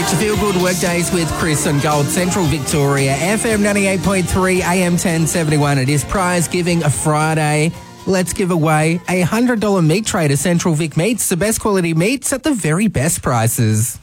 It's your Feel Good Workdays with Chris on Gold Central Victoria, FM 98.3, AM 1071. It is Prize Giving a Friday. Let's give away a $100 meat tray to Central Vic Meats, the best quality meats at the very best prices.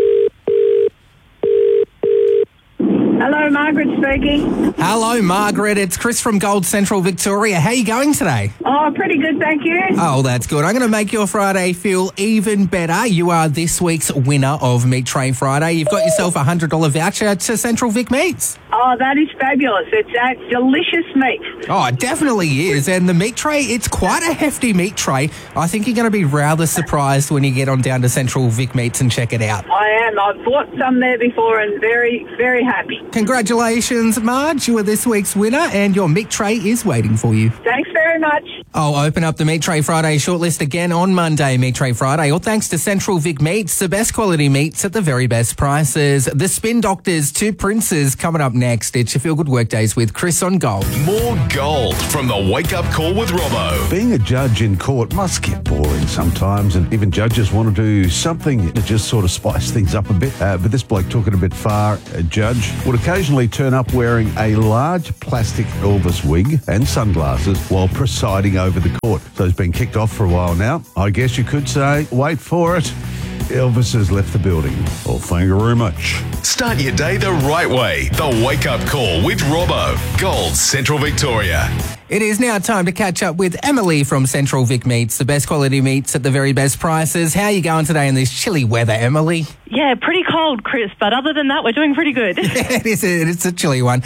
Hello, Margaret speaking. Hello, Margaret. It's Chris from Gold Central Victoria. How are you going today? Oh, pretty good, thank you. Oh, that's good. I'm going to make your Friday feel even better. You are this week's winner of Meat Tray Friday. You've got yourself a $100 voucher to Central Vic Meats. Oh, that is fabulous. It's a delicious meat. Oh, it definitely is. And the meat tray, it's quite a hefty meat tray. I think you're going to be rather surprised when you get on down to Central Vic Meats and check it out. I am. I've bought some there before and very, very happy. Congratulations, Marge. You are this week's winner and your meat tray is waiting for you. Thanks very much. I'll open up the Meat Tray Friday shortlist again on Monday, Meat Tray Friday. All thanks to Central Vic Meats, the best quality meats at the very best prices. The Spin Doctors, Two Princes coming up next. It's your Feel Good Workdays with Chris on Gold. More gold from the Wake Up Call with Robbo. Being a judge in court must get boring sometimes, and even judges want to do something to just sort of spice things up a bit. But this bloke took it a bit far. A judge would occasionally turn up wearing a large plastic Elvis wig and sunglasses while presiding over the court. So he's been kicked off for a while now. I guess you could say, wait for it, Elvis has left the building. Well, thank you very much. Start your day the right way. The Wake Up Call with Robbo. Gold Central Victoria. It is now time to catch up with Emily from Central Vic Meats, the best quality meats at the very best prices. How are you going today in this chilly weather, Emily? Yeah, pretty cold, Chris, but other than that, we're doing pretty good. It's a chilly one.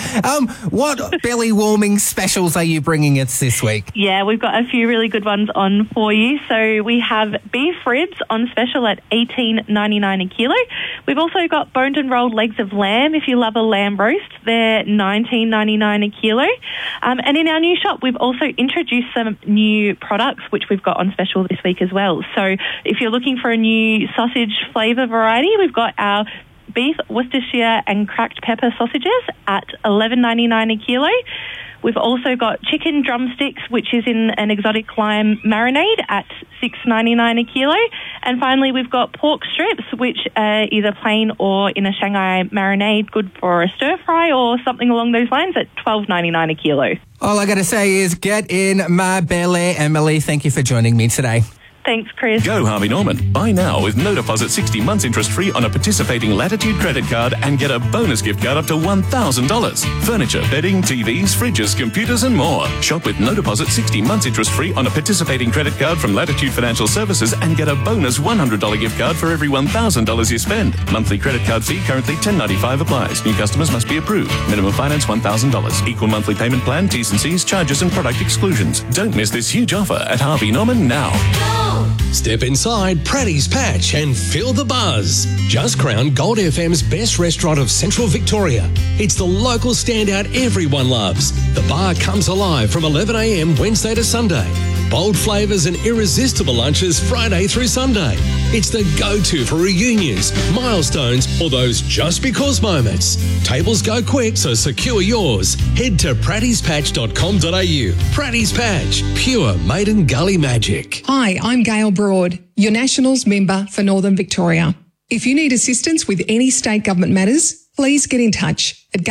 What belly-warming specials are you bringing us this week? Yeah, we've got a few really good ones on for you. So we have beef ribs on special at $18.99 a kilo. We've also got boned and rolled legs of lamb. If you love a lamb roast, they're $19.99 a kilo. And in our new shop, we've also introduced some new products, which we've got on special this week as well. So if you're looking for a new sausage flavour variety, we've got our beef Worcestershire and cracked pepper sausages at $11.99 a kilo. We've also got chicken drumsticks, which is in an exotic lime marinade at $6.99 a kilo. And finally, we've got pork strips, which are either plain or in a Shanghai marinade, good for a stir fry or something along those lines at $12.99 a kilo. All I got to say is get in my belly. Emily, thank you for joining me today. Thanks, Chris. Go Harvey Norman. Buy now with no deposit 60 months interest free on a participating Latitude credit card and get a bonus gift card up to $1,000. Furniture, bedding, TVs, fridges, computers and more. Shop with no deposit 60 months interest free on a participating credit card from Latitude Financial Services and get a bonus $100 gift card for every $1,000 you spend. Monthly credit card fee currently $10.95 applies. New customers must be approved. Minimum finance $1,000. Equal monthly payment plan, T's and C's, charges and product exclusions. Don't miss this huge offer at Harvey Norman now. Step inside Pratty's Patch and feel the buzz. Just crowned Gold FM's best restaurant of Central Victoria. It's the local standout everyone loves. The bar comes alive from 11 a.m. Wednesday to Sunday. Bold flavours and irresistible lunches Friday through Sunday. It's the go-to for reunions, milestones, or those just because moments. Tables go quick, so secure yours. Head to prattyspatch.com.au. Pratty's Patch, pure Maiden Gully magic. Hi, I'm Gail Broad, your Nationals member for Northern Victoria. If you need assistance with any state government matters, please get in touch at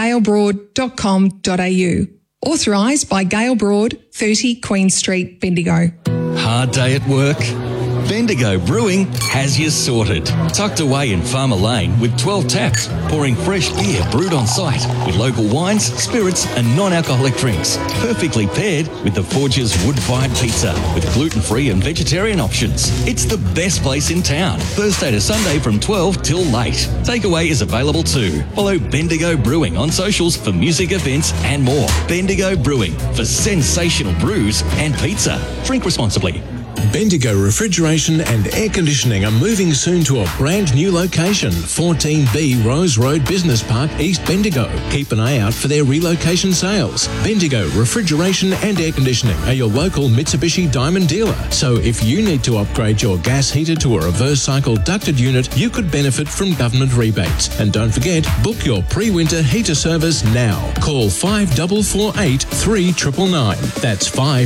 gailbroad.com.au. Authorised by Gail Broad, 30 Queen Street, Bendigo. Hard day at work? Bendigo Brewing has you sorted. Tucked away in Farmer Lane with 12 taps, pouring fresh beer brewed on site with local wines, spirits and non-alcoholic drinks. Perfectly paired with the Forge's wood-fired pizza with gluten-free and vegetarian options. It's the best place in town. Thursday to Sunday from 12 till late. Takeaway is available too. Follow Bendigo Brewing on socials for music events and more. Bendigo Brewing for sensational brews and pizza. Drink responsibly. Bendigo Refrigeration and Air Conditioning are moving soon to a brand new location, 14B Rose Road Business Park, East Bendigo. Keep an eye out for their relocation sales. Bendigo Refrigeration and Air Conditioning are your local Mitsubishi Diamond dealer. So if you need to upgrade your gas heater to a reverse cycle ducted unit, you could benefit from government rebates. And don't forget, book your pre-winter heater service now. Call 5448 3999. That's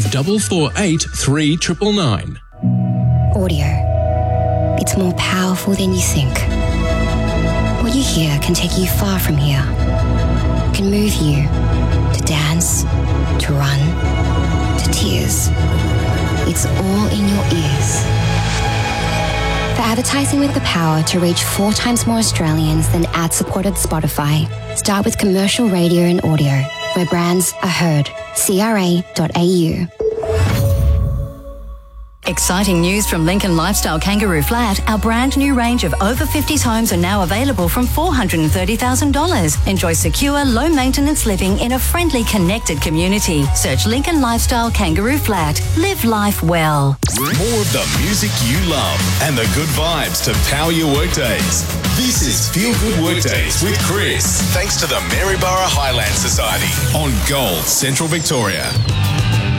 5448 3999. Audio. It's more powerful than you think. What here can take you far from here. Can move you to dance, to run, to tears. It's all in your ears. For advertising with the power to reach 4 times more Australians than ad-supported Spotify, start with commercial radio and audio, where brands are heard. CRA.au. Exciting news from Lincoln Lifestyle Kangaroo Flat. Our brand new range of over 50s homes are now available from $430,000. Enjoy secure, low maintenance living in a friendly, connected community. Search Lincoln Lifestyle Kangaroo Flat. Live life well. More of the music you love and the good vibes to power your workdays. This is Feel Good Workdays with Chris. Thanks to the Maryborough Highland Society on Gold Central Victoria.